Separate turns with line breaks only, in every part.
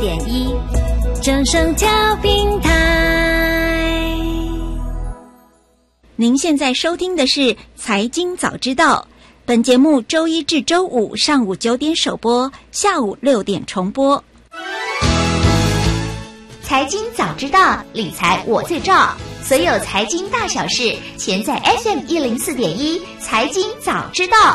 104.1正声调频台。
您现在收听的是财经早知道，本节目周一至周五上午9点首播，下午6点重播。
财经早知道，理财我最照，所有财经大小事，全在 FM104.1财经早知道。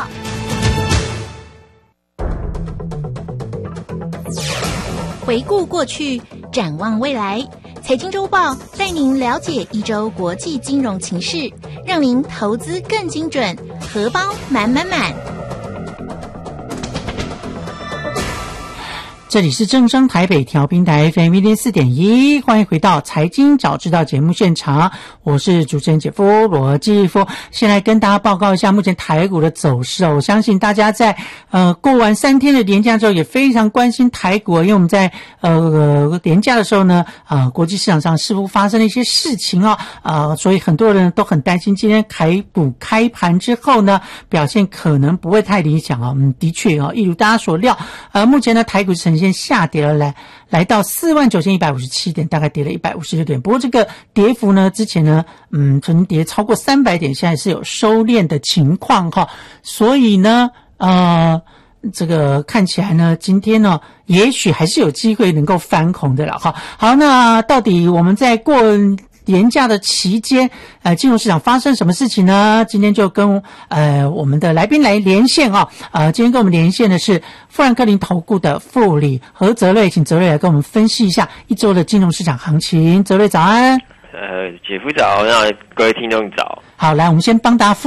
回顾过去，展望未来，财经周报带您了解一周国际金融情势，让您投资更精准，荷包满满满。
这里是正声台北调频台 FM104.1，欢迎回到财经早知道节目现场，我是主持人姐夫罗继夫。先来跟大家报告一下目前台股的走势哦。我相信大家在过完3天的连假之后也非常关心台股，因为我们在连假的时候呢国际市场上似乎发生了一些事情所以很多人都很担心今天台股开盘之后呢表现可能不会太理想的确一如大家所料目前呢台股呈现下跌了来到49,157点，大概跌了156点。不过这个跌幅呢之前呢曾经跌超过300点，现在是有收敛的情况所以呢这个看起来呢今天呢也许还是有机会能够翻红的了好，那到底我们在过连假的期间金融市场发生什么事情呢？今天就跟我们的来宾来连线今天跟我们连线的是富兰克林投顾的副理何泽瑞，请泽瑞来跟我们分析一下一周的金融市场行情。泽瑞早安。
姐夫早，那各位听众早。
好，来我们先帮大家